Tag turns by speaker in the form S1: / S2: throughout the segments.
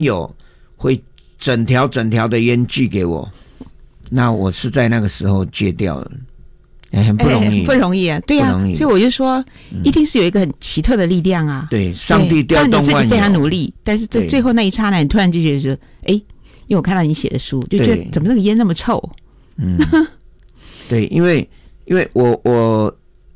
S1: 友会整条的烟寄给我，那我是在那个时候戒掉了。很不容易，
S2: 不容易啊，对啊，所以我就说，一定是有一个很奇特的力量啊。
S1: 对，上帝调动万有，
S2: 让你自己非常努力，但是在最后那一刹那，你突然就觉得说，因为我看到你写的书，就觉得怎么那个烟那么臭？
S1: 对，因为我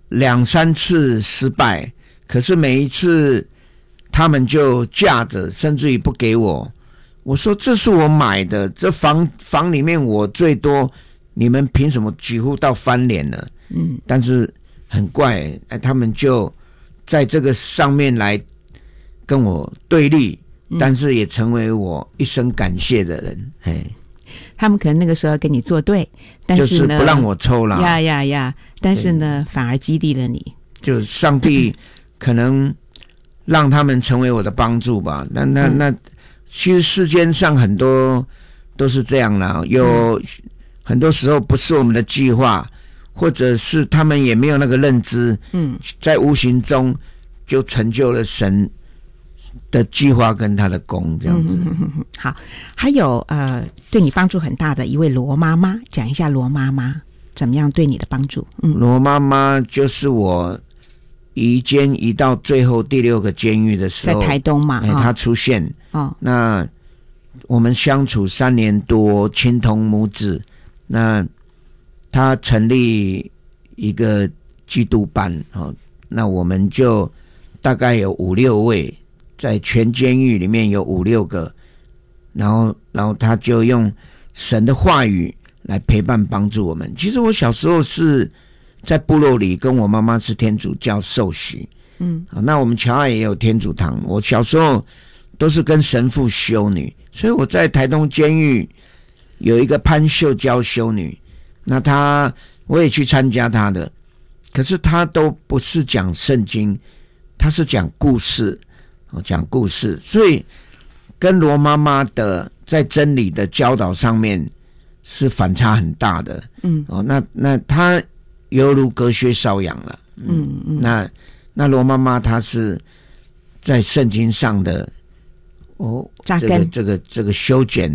S1: 2-3次失败，可是每一次他们就架着，甚至于不给我。我说这是我买的，这房里面我最多。你们凭什么几乎到翻脸了？但是很怪，他们就在这个上面来跟我对立，但是也成为我一生感谢的人。
S2: 他们可能那个时候跟你作对，但是呢，
S1: 就是不让我抽了。
S2: 但是呢，反而激励了你。
S1: 就上帝可能让他们成为我的帮助吧。那其实世间上很多都是这样啦，有。很多时候不是我们的计划，或者是他们也没有那个认知，在无形中就成就了神的计划跟他的功，这样子。
S2: 好，还有对你帮助很大的一位罗妈妈，讲一下罗妈妈怎么样对你的帮助。
S1: 罗妈妈就是我移监移到最后第6个监狱的时候，
S2: 在台东嘛，
S1: 她出现。那我们相处3年多，情同母子。那他成立一个基督班，那我们就大概有5-6位，在全监狱里面有5-6个，然后他就用神的话语来陪伴帮助我们。其实我小时候是在部落里，跟我妈妈是天主教受洗，那我们侨爱也有天主堂，我小时候都是跟神父修女，所以我在台东监狱有一个潘秀娇修女，那我也去参加她的，可是她都不是讲圣经，她是讲故事，所以跟罗妈妈的在真理的教导上面是反差很大的。那她犹如隔靴搔痒了。那罗妈妈她是在圣经上的
S2: 扎根
S1: 这个修剪。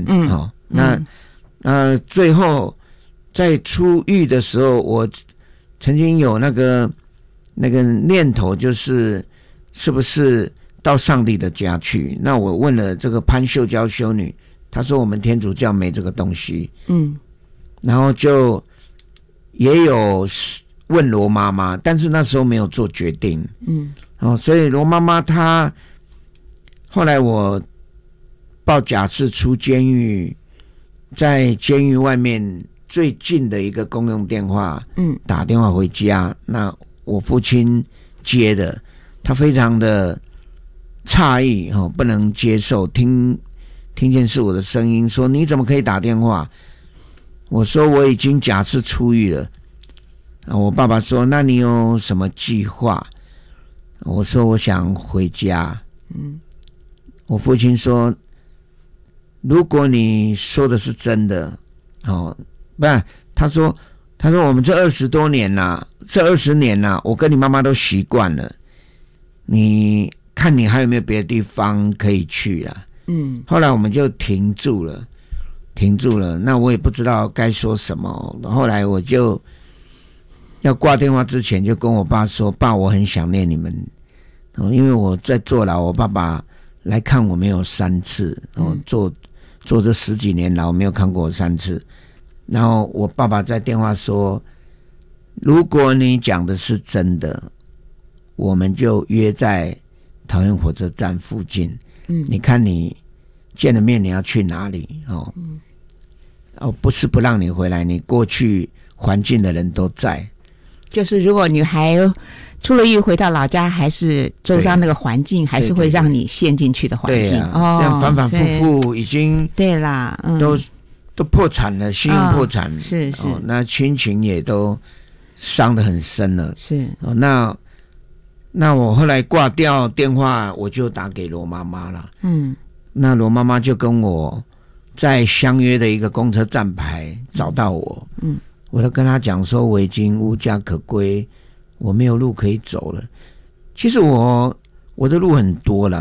S1: 最后在出狱的时候，我曾经有那个念头，就是是不是到上帝的家去？那我问了这个潘秀娇修女，她说我们天主教没这个东西。然后就也有问罗妈妈，但是那时候没有做决定。所以罗妈妈她后来我报假释出监狱。在监狱外面最近的一个公用电话，打电话回家，那我父亲接的，他非常的诧异，不能接受，听见是我的声音，说你怎么可以打电话？我说我已经假释出狱了。我爸爸说那你有什么计划？我说我想回家。我父亲说如果你说的是真的，不然他说我们这20多年啦，这20年啦，我跟你妈妈都习惯了，你看你还有没有别的地方可以去啦？后来我们就停住了，那我也不知道该说什么。后来我就要挂电话之前就跟我爸说，爸，我很想念你们，因为我在坐牢，我爸爸来看我没有3次，做这10几年牢没有看过我3次。然后我爸爸在电话说，如果你讲的是真的，我们就约在桃园火车站附近。你看你见了面你要去哪里？不是不让你回来，你过去环境的人都在。
S2: 就是如果你还出了狱回到老家，还是周遭那个环境还是会让你陷进去的环境。
S1: 这样反反复复已经
S2: 对啦，
S1: 都破产了，信用破产，
S2: 是
S1: 那亲情也都伤得很深了。
S2: 是
S1: 那我后来挂掉电话，我就打给罗妈妈了。那罗妈妈就跟我在相约的一个公车站牌找到我。我就跟他讲说，我已经无家可归，我没有路可以走了。其实我的路很多啦，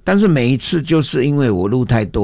S1: 但是每一次就是因为我路太多。